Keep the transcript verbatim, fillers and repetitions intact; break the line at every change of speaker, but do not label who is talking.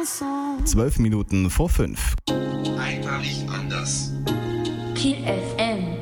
Zwölf Minuten vor fünf.
Einmalig anders.
Kiel F M